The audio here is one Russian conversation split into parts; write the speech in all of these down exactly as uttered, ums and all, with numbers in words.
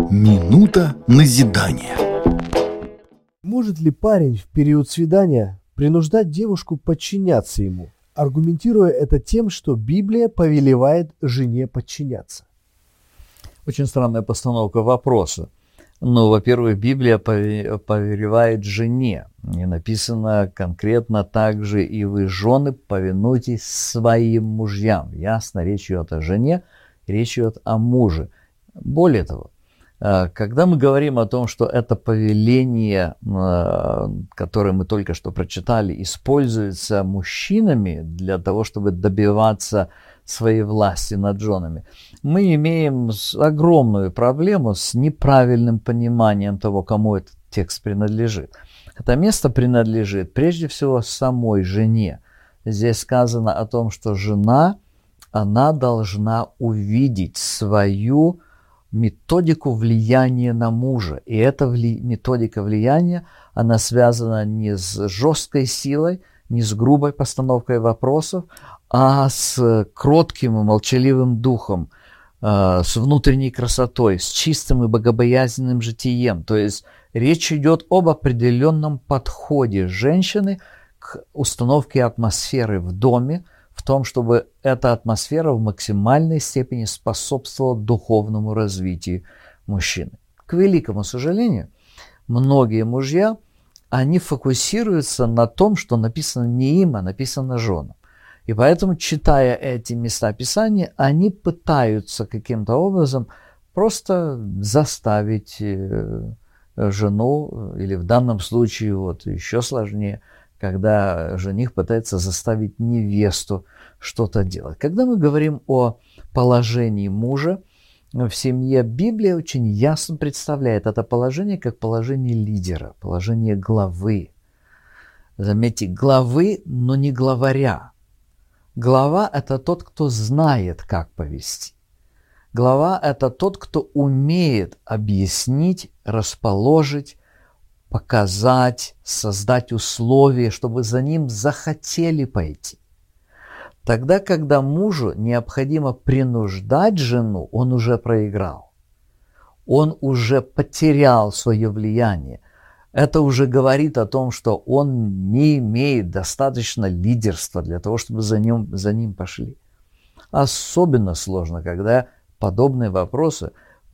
Минута назидания. Может ли парень в период свидания принуждать девушку подчиняться ему, аргументируя это тем, что Библия повелевает жене подчиняться? Очень странная постановка вопроса. Ну, во-первых, Библия повелевает жене. И написано конкретно также: и вы, жены, повинуйтесь своим мужьям. Ясно, речь идет о жене, речь идет о муже. Более того, когда мы говорим о том, что это повеление, которое мы только что прочитали, используется мужчинами для того, чтобы добиваться своей власти над женами, мы имеем огромную проблему с неправильным пониманием того, кому этот текст принадлежит. Это место принадлежит прежде всего самой жене. Здесь сказано о том, что жена, она должна увидеть свою методику влияния на мужа. И эта вли... методика влияния, она связана не с жесткой силой, не с грубой постановкой вопросов, а с кротким и молчаливым духом, э, с внутренней красотой, с чистым и богобоязненным житием. То есть речь идет об определенном подходе женщины к установке атмосферы в доме, в том, чтобы эта атмосфера в максимальной степени способствовала духовному развитию мужчины. К великому сожалению, многие мужья, они фокусируются на том, что написано не им, а написано женам. И поэтому, читая эти места Писания, они пытаются каким-то образом просто заставить жену, или в данном случае вот еще сложнее, когда жених пытается заставить невесту что-то делать. Когда мы говорим о положении мужа в семье, Библия очень ясно представляет это положение как положение лидера, положение главы. Заметьте, главы, но не главаря. Глава – это тот, кто знает, как повести. Глава – это тот, кто умеет объяснить, расположить, показать, создать условия, чтобы за ним захотели пойти. Тогда, когда мужу необходимо принуждать жену, он уже проиграл. Он уже потерял свое влияние. Это уже говорит о том, что он не имеет достаточно лидерства для того, чтобы за ним, за ним пошли. Особенно сложно, когда подобные вопросы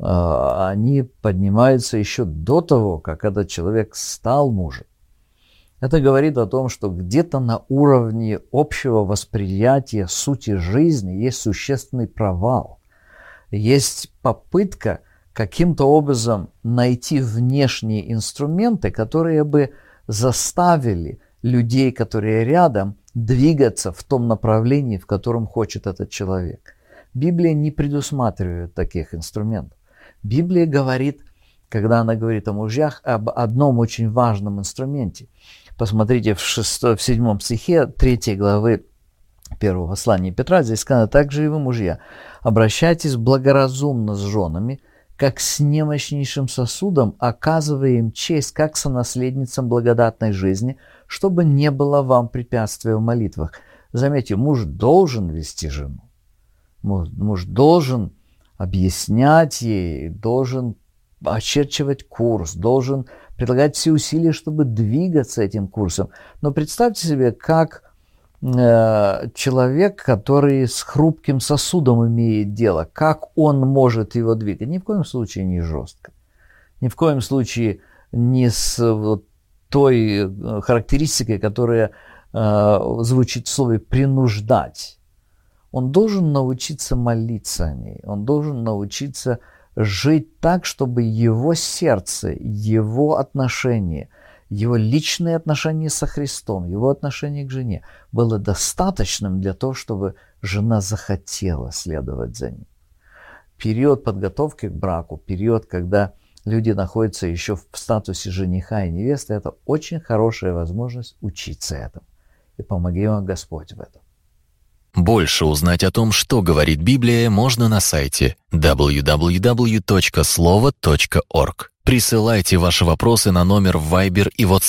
они поднимаются еще до того, как этот человек стал мужем. Это говорит о том, что где-то на уровне общего восприятия сути жизни есть существенный провал. Есть попытка каким-то образом найти внешние инструменты, которые бы заставили людей, которые рядом, двигаться в том направлении, в котором хочет этот человек. Библия не предусматривает таких инструментов. Библия говорит, когда она говорит о мужьях, об одном очень важном инструменте. Посмотрите в, шестом, в седьмом стихе третьей главы первого послания Петра, здесь сказано: «Также и вы, мужья, обращайтесь благоразумно с женами, как с немощнейшим сосудом, оказывая им честь, как сонаследницам благодатной жизни, чтобы не было вам препятствия в молитвах». Заметьте, муж должен вести жену. Муж, муж должен объяснять ей, должен очерчивать курс, должен предлагать все усилия, чтобы двигаться этим курсом. Но представьте себе, как э, человек, который с хрупким сосудом имеет дело, как он может его двигать. Ни в коем случае не жестко. Ни в коем случае не с вот той характеристикой, которая э, звучит в слове «принуждать». Он должен научиться молиться о ней, он должен научиться жить так, чтобы его сердце, его отношения, его личные отношения со Христом, его отношение к жене было достаточным для того, чтобы жена захотела следовать за ним. Период подготовки к браку, период, когда люди находятся еще в статусе жениха и невесты, это очень хорошая возможность учиться этому. И помоги вам Господь в этом. Больше узнать о том, что говорит Библия, можно на сайте дабл ю дабл ю дабл ю точка слово точка орг. Присылайте ваши вопросы на номер в Viber и WhatsApp.